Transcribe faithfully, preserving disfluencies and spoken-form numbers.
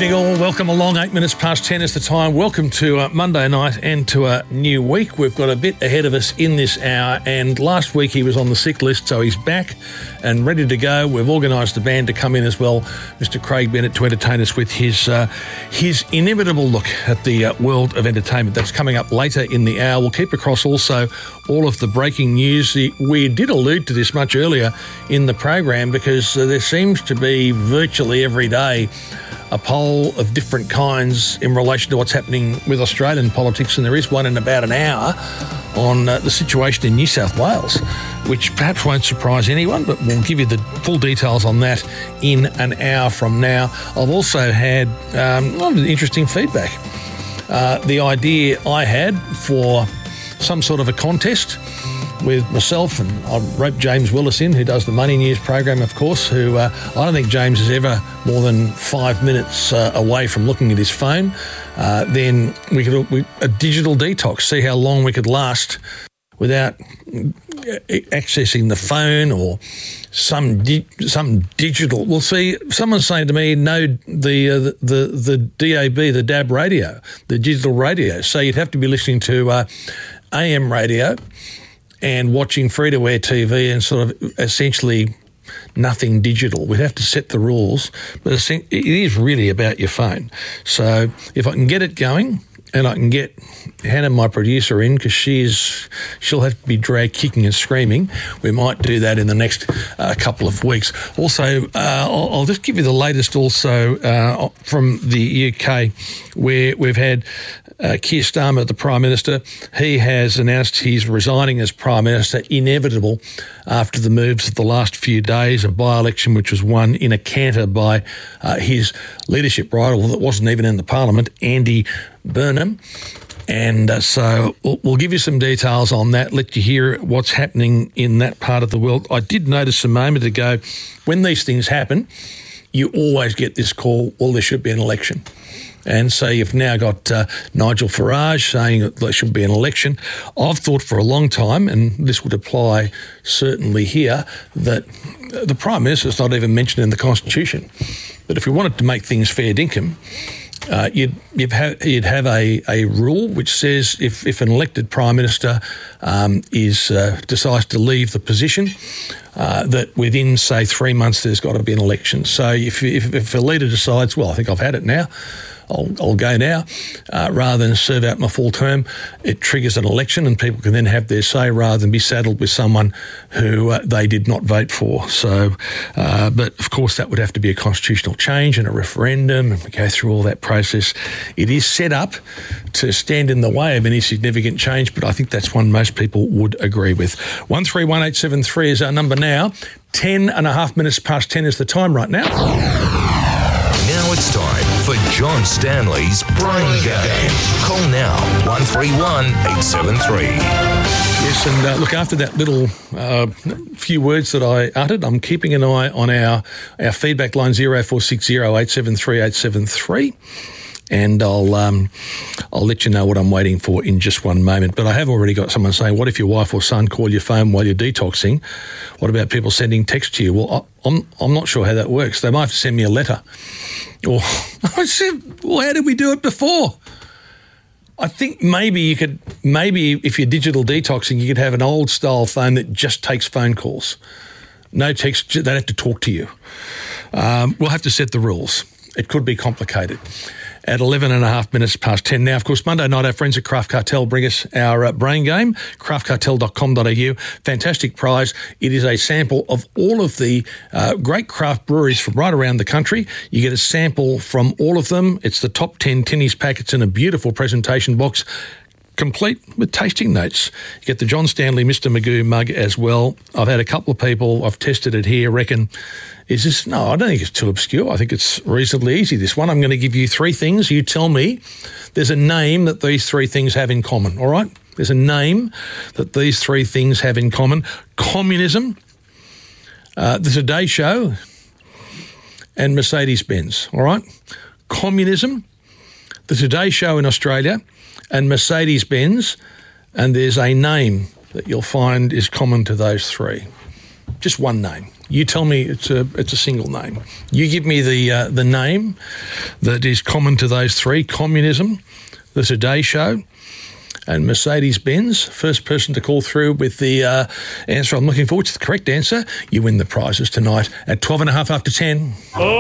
Evening all, welcome along. Eight minutes past ten is the time. Welcome to uh, Monday night and to a new week. We've got a bit ahead of us in this hour, and last week he was on the sick list, so he's back and ready to go. We've organised the band to come in as well, Mister Craig Bennett, to entertain us with his uh, his inimitable look at the uh, world of entertainment. That's coming up later in the hour. We'll keep across also all of the breaking news. We did allude to this much earlier in the program because uh, there seems to be virtually every day a poll of different kinds in relation to what's happening with Australian politics, and there is one in about an hour on uh, the situation in New South Wales, which perhaps won't surprise anyone, but we'll give you the full details on that in an hour from now. I've also had um, a lot of interesting feedback. Uh, the idea I had for some sort of a contest with myself, and I roped James Willis in, who does the Money News program, of course, who uh, I don't think James is ever more than five minutes uh, away from looking at his phone. Uh, then we could we, a digital detox, see how long we could last without accessing the phone or some di- some digital. We'll see. Someone's saying to me, no, the, uh, the the the D A B, the D A B radio, the digital radio. So you'd have to be listening to uh, A M radio and watching free-to-air T V and sort of essentially nothing digital. We'd have to set the rules, but it is really about your phone. So if I can get it going and I can get Hannah, my producer, in, because she's she'll have to be dragged kicking and screaming, we might do that in the next uh, couple of weeks. Also, uh, I'll, I'll just give you the latest also uh, from the U K, where we've had Uh, Keir Starmer, the Prime Minister. He has announced he's resigning as Prime Minister, inevitable after the moves of the last few days, a by-election which was won in a canter by uh, his leadership rival that wasn't even in the Parliament, Andy Burnham. And uh, so we'll, we'll give you some details on that, let you hear what's happening in that part of the world. I did notice a moment ago, when these things happen, you always get this call, well, there should be an election. And so you've now got uh, Nigel Farage saying that there should be an election. I've thought for a long time, and this would apply certainly here, that the Prime Minister's not even mentioned in the Constitution. But if we wanted to make things fair dinkum, uh, you'd, you'd have, you'd have a, a rule which says if, if an elected Prime Minister um, is uh, decides to leave the position, uh, that within, say, three months there's got to be an election. So if, if, if a leader decides, well, I think I've had it now, I'll, I'll go now, uh, rather than serve out my full term, it triggers an election and people can then have their say rather than be saddled with someone who uh, they did not vote for. So, uh, but of course that would have to be a constitutional change and a referendum, and we go through all that process. It is set up to stand in the way of any significant change, but I think that's one most people would agree with. one three one eight seven three is our number now. Ten and a half minutes past ten is the time right now. Now it's time for John Stanley's Brain Game. Call now, one three one eight seven three. Yes, and uh, look, after that little uh, few words that I uttered, I'm keeping an eye on our, our feedback line, zero four six zero eight seven three eight seven three. And I'll um, I'll let you know what I'm waiting for in just one moment. But I have already got someone saying, what if your wife or son call your phone while you're detoxing? What about people sending text to you? Well, I'm I'm not sure how that works. They might have to send me a letter. Or I said, well, how did we do it before? I think maybe you could, maybe if you're digital detoxing, you could have an old style phone that just takes phone calls. No text, they have to talk to you. Um, we'll have to set the rules. It could be complicated. At eleven and a half minutes past ten. Now, of course, Monday night, our friends at Craft Cartel bring us our uh, brain game, craft cartel dot com dot a u. Fantastic prize. It is a sample of all of the uh, great craft breweries from right around the country. You get a sample from all of them. It's the top ten tinnies packets in a beautiful presentation box, complete with tasting notes. You get the John Stanley Mister Magoo mug as well. I've had a couple of people, I've tested it here, reckon, is this, no, I don't think it's too obscure. I think it's reasonably easy, this one. I'm going to give you three things. You tell me there's a name that these three things have in common, all right? There's a name that these three things have in common. Communism, uh, the Today Show, and Mercedes-Benz, all right? Communism, the Today Show in Australia, and Mercedes-Benz, and there's a name that you'll find is common to those three. just one name. You tell me it's a it's a single name. You give me the uh, the name that is common to those three: communism, the Today Show, and Mercedes-Benz. First person to call through with the uh, answer I'm looking for, which is the correct answer, you win the prizes tonight at twelve and a half after ten. Oh.